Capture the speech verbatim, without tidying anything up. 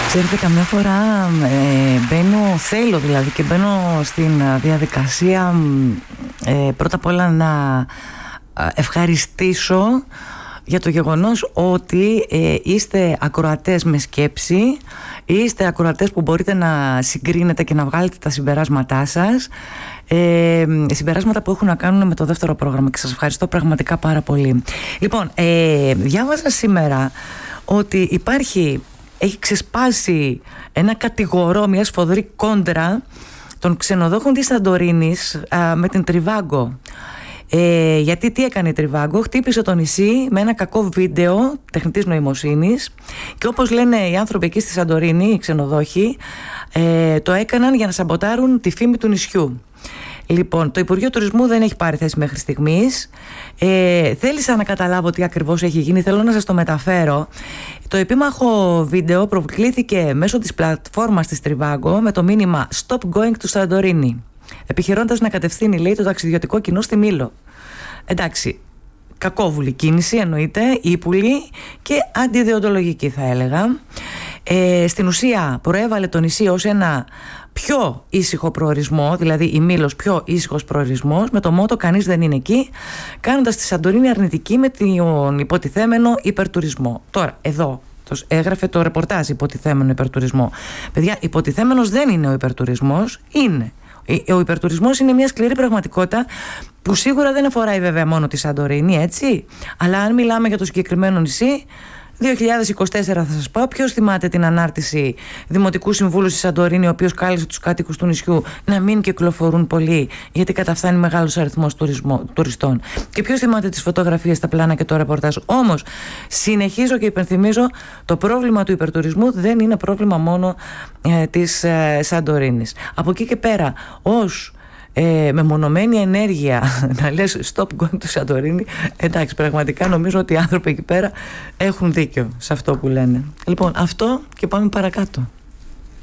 Ξέρετε, καμιά φορά ε, μπαίνω, θέλω δηλαδή και μπαίνω στην διαδικασία ε, πρώτα απ' όλα να ευχαριστήσω για το γεγονός ότι ε, είστε ακροατές με σκέψη, είστε ακροατές που μπορείτε να συγκρίνετε και να βγάλετε τα συμπεράσματά σας, ε, συμπεράσματα που έχουν να κάνουν με το δεύτερο πρόγραμμα, και σας ευχαριστώ πραγματικά πάρα πολύ. Λοιπόν, ε, διάβαζα σήμερα ότι υπάρχει, έχει ξεσπάσει ένα κατηγορό, μια σφοδρή κόντρα των ξενοδόχων της Σαντορίνης α, με την Trivago. Ε, γιατί τι έκανε η Trivago? Χτύπησε το νησί με ένα κακό βίντεο τεχνητής νοημοσύνης, και όπως λένε οι άνθρωποι εκεί στη Σαντορίνη, οι ξενοδόχοι, ε, το έκαναν για να σαμποτάρουν τη φήμη του νησιού. Λοιπόν, το Υπουργείο Τουρισμού δεν έχει πάρει θέση μέχρι στιγμής. Ε, θέλησα να καταλάβω τι ακριβώς έχει γίνει, θέλω να σας το μεταφέρω. Το επίμαχο βίντεο προκλήθηκε μέσω της πλατφόρμας της Trivago με το μήνυμα Stop going to Santorini, επιχειρώντας να κατευθύνει, λέει, το ταξιδιωτικό κοινό στη Μήλο. Εντάξει, κακόβουλη κίνηση, εννοείται, ύπουλη και αντιδιοντολογική, θα έλεγα. Ε, στην ουσία προέβαλε το νησί ως ένα πιο ήσυχο προορισμό, δηλαδή η Μήλος πιο ήσυχος προορισμός, με το μότο «κανείς δεν είναι εκεί», κάνοντας τη Σαντορίνη αρνητική με τον υποτιθέμενο υπερτουρισμό. Τώρα, εδώ έγραφε το ρεπορτάζ υποτιθέμενο υπερτουρισμό. Παιδιά, υποτιθέμενος δεν είναι ο υπερτουρισμός, είναι. Ο υπερτουρισμός είναι μια σκληρή πραγματικότητα που σίγουρα δεν αφορά βέβαια μόνο τη Σαντορίνη, έτσι. Αλλά αν μιλάμε για το συγκεκριμένο νησί, δύο χιλιάδες είκοσι τέσσερα θα σας πω. Ποιος θυμάται την ανάρτηση Δημοτικού Συμβούλου στη Σαντορίνη, ο οποίος κάλεσε τους κάτοικους του νησιού να μην κυκλοφορούν πολύ, γιατί καταφθάνει μεγάλος αριθμός τουριστών? Και ποιος θυμάται τις φωτογραφίες, τα πλάνα και το ρεπορτάζ? Όμως, συνεχίζω και υπενθυμίζω, το πρόβλημα του υπερτουρισμού δεν είναι πρόβλημα μόνο ε, της ε, Σαντορίνης. Από εκεί και πέρα, ως Ε, με μονομένη ενέργεια να λες stop going to Σαντορίνη, εντάξει, πραγματικά νομίζω ότι οι άνθρωποι εκεί πέρα έχουν δίκιο σε αυτό που λένε. Λοιπόν, αυτό, και πάμε παρακάτω.